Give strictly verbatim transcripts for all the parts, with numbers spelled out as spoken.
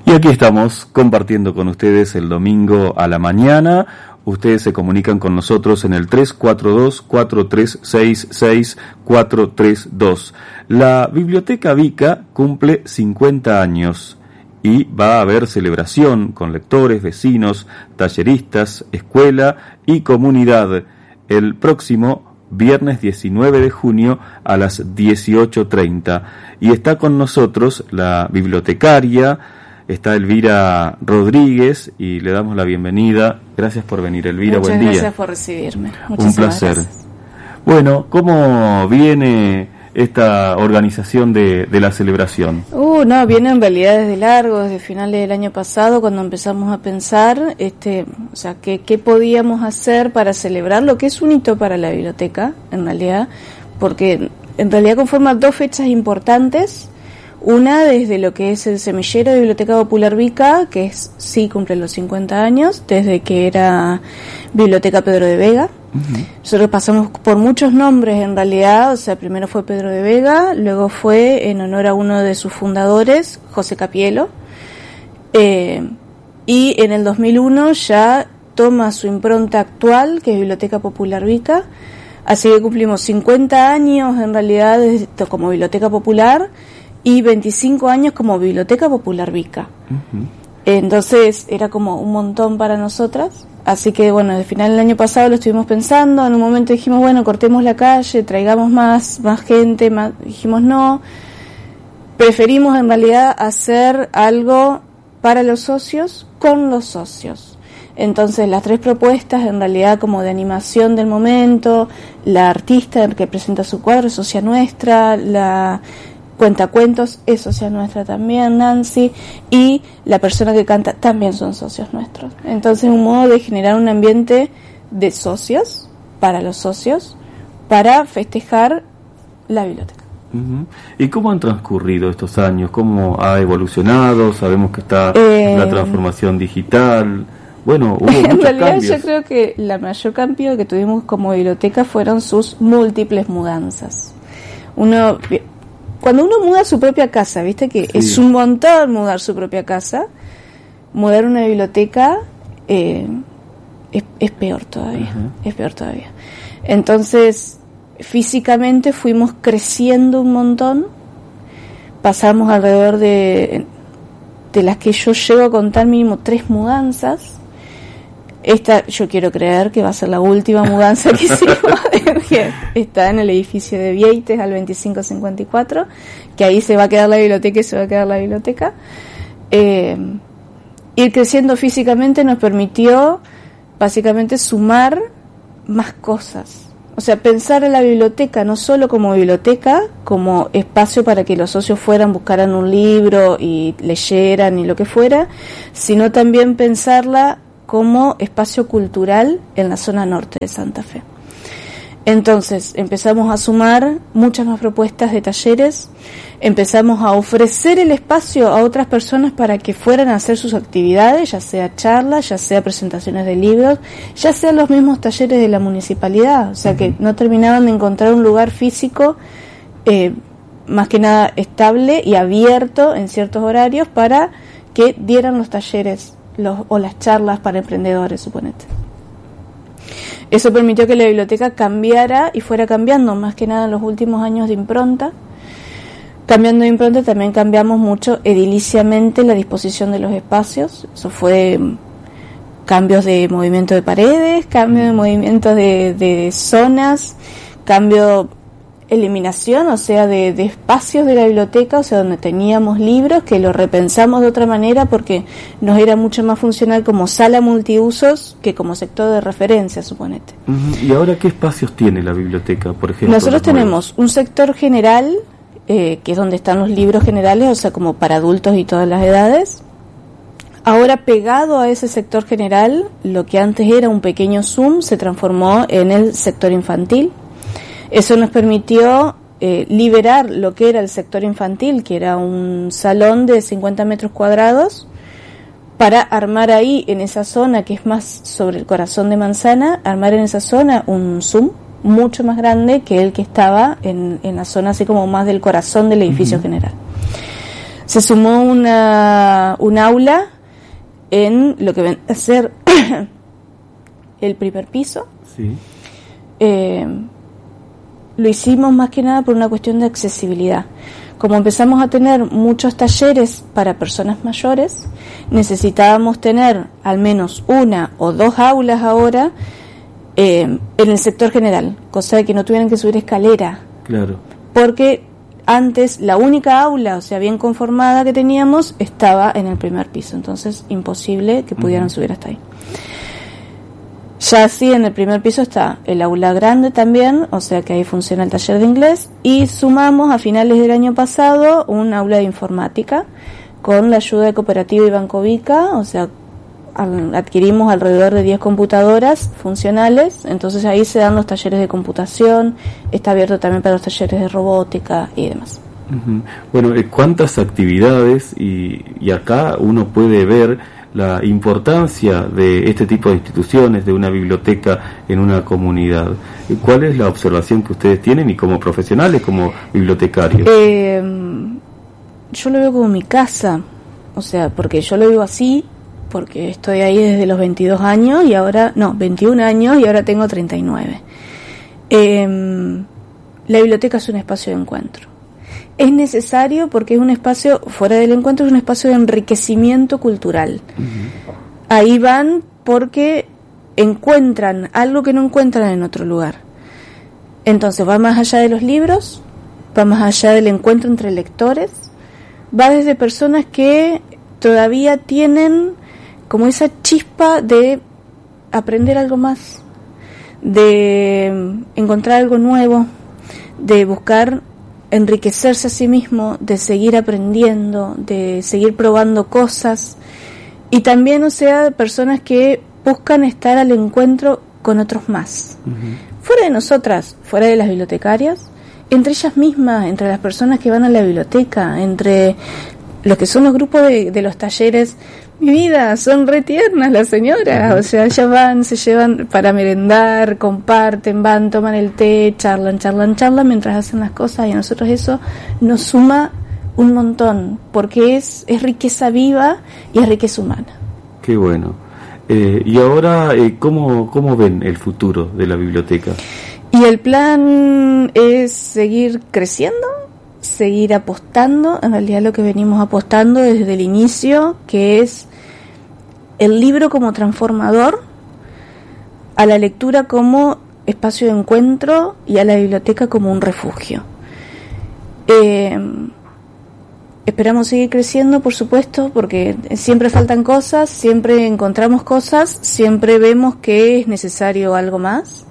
Y aquí estamos compartiendo con ustedes el domingo a la mañana. Ustedes se comunican con nosotros en el tres cuatro dos, cuatro tres seis seis, cuatro tres dos. La Biblioteca Vica cumple cincuenta años y va a haber celebración con lectores, vecinos, talleristas, escuela y comunidad el próximo viernes diecinueve de junio a las dieciocho treinta. Y está con nosotros la bibliotecaria, está Elvira Rodríguez, y le damos la bienvenida. Gracias por venir, Elvira. Muchas buen día. Gracias por recibirme. Muchísimas Un placer. Gracias. Bueno, ¿cómo viene esta organización de, de la celebración? Uh, no, viene en realidad desde largo, desde finales del año pasado, cuando empezamos a pensar, este, o sea, qué, qué podíamos hacer para celebrar lo que es un hito para la biblioteca, en realidad, porque en realidad conforma dos fechas importantes. Una desde lo que es el semillero de Biblioteca Popular Vica, que es sí cumple los cincuenta años, desde que era Biblioteca Pedro de Vega. Uh-huh. Nosotros pasamos por muchos nombres en realidad, o sea, primero fue Pedro de Vega, luego fue en honor a uno de sus fundadores, José Capielo, eh, y en el dos mil uno ya toma su impronta actual, que es Biblioteca Popular Vica, así que cumplimos cincuenta años en realidad como Biblioteca Popular, y veinticinco años como Biblioteca Popular Vica. Uh-huh. Entonces era como un montón para nosotras, así que bueno, al final del año pasado lo estuvimos pensando, en un momento dijimos, bueno, cortemos la calle, traigamos más, más gente, más, dijimos no, preferimos en realidad hacer algo para los socios, con los socios. Entonces las tres propuestas en realidad como de animación del momento, la artista que presenta su cuadro es socia nuestra, la cuentacuentos es socia nuestra también, Nancy, y la persona que canta también son socios nuestros. Entonces un modo de generar un ambiente de socios, para los socios, para festejar la biblioteca. Uh-huh. ¿Y cómo han transcurrido estos años? ¿Cómo ha evolucionado? Sabemos que está eh, la transformación digital. Bueno, hubo muchos en realidad cambios. Yo creo que la mayor cambio que tuvimos como biblioteca fueron sus múltiples mudanzas. Uno... Cuando uno muda su propia casa, viste que sí. Es un montón mudar su propia casa, mudar una biblioteca eh, es, es peor todavía, uh-huh. es peor todavía. Entonces, físicamente fuimos creciendo un montón, pasamos alrededor de, de las que yo llego a contar mínimo tres mudanzas. Esta yo quiero creer que va a ser la última mudanza que hicimos, que está en el edificio de Vieites al veinticinco cincuenta y cuatro, que ahí se va a quedar la biblioteca y se va a quedar la biblioteca. Eh, ir creciendo físicamente nos permitió básicamente sumar más cosas. O sea, pensar en la biblioteca no solo como biblioteca, como espacio para que los socios fueran, buscaran un libro y leyeran y lo que fuera, sino también pensarla como espacio cultural en la zona norte de Santa Fe. Entonces empezamos a sumar muchas más propuestas de talleres, empezamos a ofrecer el espacio a otras personas para que fueran a hacer sus actividades, ya sea charlas, ya sea presentaciones de libros, ya sean los mismos talleres de la municipalidad, o sea que no terminaban de encontrar un lugar físico eh, más que nada estable y abierto en ciertos horarios para que dieran los talleres Los, o las charlas para emprendedores, suponete. Eso permitió que la biblioteca cambiara y fuera cambiando, más que nada en los últimos años de impronta. Cambiando de impronta también cambiamos mucho ediliciamente la disposición de los espacios. Eso fue cambios de movimiento de paredes, cambio de movimiento de, de zonas, cambio... eliminación, o sea, de, de espacios de la biblioteca, o sea, donde teníamos libros, que lo repensamos de otra manera porque nos era mucho más funcional como sala multiusos que como sector de referencia, suponete. Uh-huh. ¿Y ahora qué espacios tiene la biblioteca, por ejemplo? Nosotros tenemos un sector general, eh, que es donde están los libros generales, o sea, como para adultos y todas las edades. Ahora, pegado a ese sector general, lo que antes era un pequeño Zoom se transformó en el sector infantil. Eso nos permitió eh, liberar lo que era el sector infantil, que era un salón de cincuenta metros cuadrados, para armar ahí, en esa zona que es más sobre el corazón de Manzana, armar en esa zona un Zoom mucho más grande que el que estaba en, en la zona así como más del corazón del edificio uh-huh. general. Se sumó una un aula en lo que ven a ser el primer piso. Sí. Eh, lo hicimos más que nada por una cuestión de accesibilidad. Como empezamos a tener muchos talleres para personas mayores, necesitábamos tener al menos una o dos aulas ahora eh, en el sector general, cosa de que no tuvieran que subir escalera. Claro. Porque antes la única aula, o sea, bien conformada que teníamos, estaba en el primer piso, entonces imposible que pudieran uh-huh. subir hasta ahí. Ya sí, en el primer piso está el aula grande también, o sea que ahí funciona el taller de inglés, y sumamos a finales del año pasado un aula de informática con la ayuda de Cooperativa y Banco Vica, o sea, adquirimos alrededor de diez computadoras funcionales, entonces ahí se dan los talleres de computación, está abierto también para los talleres de robótica y demás. Uh-huh. Bueno, ¿cuántas actividades? Y, y acá uno puede ver la importancia de este tipo de instituciones, de una biblioteca en una comunidad. ¿Cuál es la observación que ustedes tienen y como profesionales, como bibliotecarios? Eh, yo lo veo como mi casa, o sea, porque yo lo vivo así, porque estoy ahí desde los veintidós años y ahora, no, veintiún años y ahora tengo treinta y nueve. Eh, la biblioteca es un espacio de encuentro. Es necesario porque es un espacio, fuera del encuentro, es un espacio de enriquecimiento cultural. Uh-huh. Ahí van porque encuentran algo que no encuentran en otro lugar. Entonces va más allá de los libros, va más allá del encuentro entre lectores, va desde personas que todavía tienen como esa chispa de aprender algo más, de encontrar algo nuevo, de buscar enriquecerse a sí mismo, de seguir aprendiendo, de seguir probando cosas, y también, o sea, de personas que buscan estar al encuentro con otros más. Uh-huh. Fuera de nosotras, fuera de las bibliotecarias, entre ellas mismas, entre las personas que van a la biblioteca, entre los que son los grupos de, de los talleres. Mi vida, son re tiernas las señoras, o sea, ellas van, se llevan para merendar, comparten, van, toman el té, charlan, charlan, charlan mientras hacen las cosas, y a nosotros eso nos suma un montón, porque es, es riqueza viva y es riqueza humana. Qué bueno. Eh, y ahora, eh, ¿cómo, ¿cómo ven el futuro de la biblioteca? Y el plan es seguir creciendo, seguir apostando, en realidad lo que venimos apostando desde el inicio, que es el libro como transformador, a la lectura como espacio de encuentro y a la biblioteca como un refugio. Eh, esperamos seguir creciendo, por supuesto, porque siempre faltan cosas, siempre encontramos cosas, siempre vemos que es necesario algo más.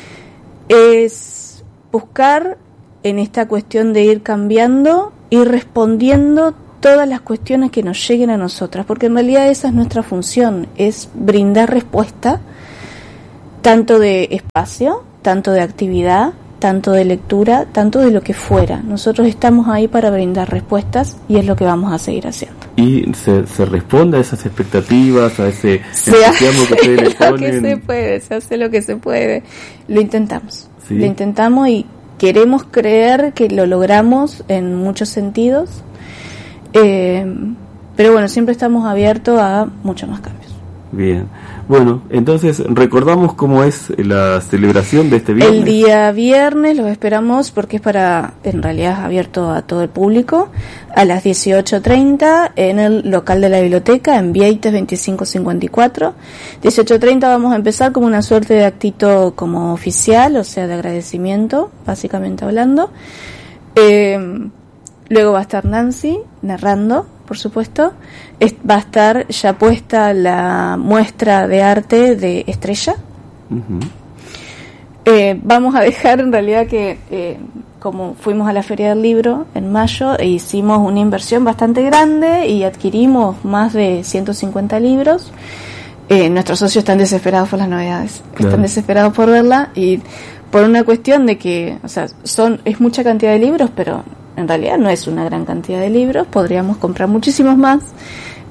Es buscar en esta cuestión de ir cambiando, ir respondiendo todas las cuestiones que nos lleguen a nosotras, porque en realidad esa es nuestra función, es brindar respuesta, tanto de espacio, tanto de actividad, tanto de lectura, tanto de lo que fuera. Nosotros estamos ahí para brindar respuestas y es lo que vamos a seguir haciendo. ¿Y se, se responde a esas expectativas, a ese se entusiasmo que ustedes le ponen? Lo que se puede, se hace lo que se puede. Lo intentamos, ¿sí? Lo intentamos y queremos creer que lo logramos en muchos sentidos. Eh, pero bueno, siempre estamos abiertos a muchos más cambios. Bien, bueno, entonces recordamos cómo es la celebración de este viernes. El día viernes los esperamos porque es para, en realidad es abierto a todo el público, a las dieciocho treinta en el local de la biblioteca en Vieites veinticinco cincuenta y cuatro. dieciocho treinta vamos a empezar como una suerte de actito como oficial, o sea de agradecimiento, básicamente hablando. Eh, Luego va a estar Nancy narrando, por supuesto. Es, va a estar ya puesta la muestra de arte de Estrella. Uh-huh. Eh, vamos a dejar en realidad que, eh, como fuimos a la Feria del Libro en mayo, e hicimos una inversión bastante grande y adquirimos más de ciento cincuenta libros. Eh, nuestros socios están desesperados por las novedades. Claro. Están desesperados por verla y por una cuestión de que, o sea, son es mucha cantidad de libros, pero en realidad no es una gran cantidad de libros, podríamos comprar muchísimos más,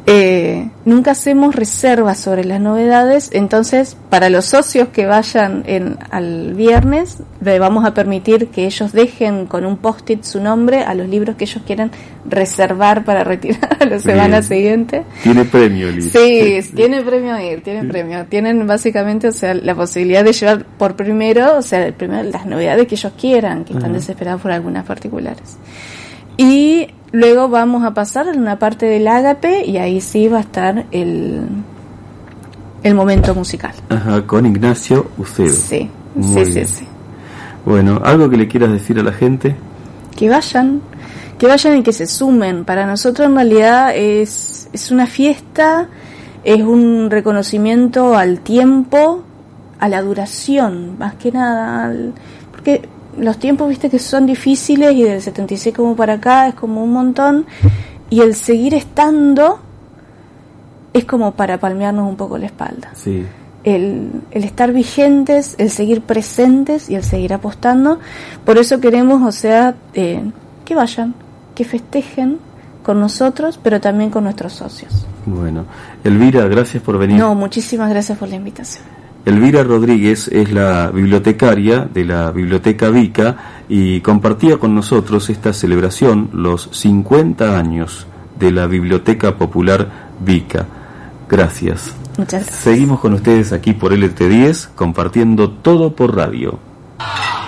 Eh, nunca hacemos reservas sobre las novedades, entonces para los socios que vayan en, al viernes le vamos a permitir que ellos dejen con un post-it su nombre a los libros que ellos quieran reservar para retirar a la semana siguiente. Tiene premio, Liz. Sí, sí, tiene premio a ir, tiene premio. Tienen básicamente, o sea, la posibilidad de llevar por primero, o sea, primero las novedades que ellos quieran, que están uh-huh. desesperados por algunas particulares. Y luego vamos a pasar en una parte del ágape y ahí sí va a estar el el momento musical. Ajá, con Ignacio Ucedo. Sí, Muy sí, bien. sí, sí. Bueno, ¿algo que le quieras decir a la gente? Que vayan, que vayan y que se sumen. Para nosotros en realidad es, es una fiesta, es un reconocimiento al tiempo, a la duración, más que nada, al, porque los tiempos, viste, que son difíciles y del setenta y seis como para acá es como un montón, y el seguir estando es como para palmearnos un poco la espalda. Sí. El, el estar vigentes, el seguir presentes y el seguir apostando. Por eso queremos, o sea, eh, que vayan, que festejen con nosotros, pero también con nuestros socios. Bueno, Elvira, gracias por venir. No, muchísimas gracias por la invitación. Elvira Rodríguez es la bibliotecaria de la Biblioteca Vica y compartía con nosotros esta celebración, los cincuenta años de la Biblioteca Popular Vica. Gracias. Muchas gracias. Seguimos con ustedes aquí por L T diez, compartiendo todo por radio.